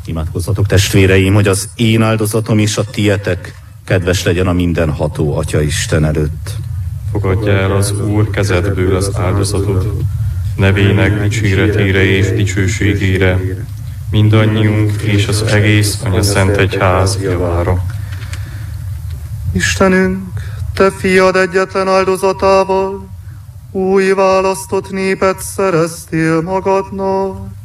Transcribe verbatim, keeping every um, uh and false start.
Imádkozzatok, testvéreim, hogy az én áldozatom és a tietek kedves legyen a mindenható Atya Isten előtt. Fogadja el az Úr kezedből az áldozatot, nevének dicséretére és dicsőségére, mindannyiunk és az egész Anyaszent Egyház javára. Istenünk, Te fiad egyetlen áldozatával új választott népet szereztél magadnak.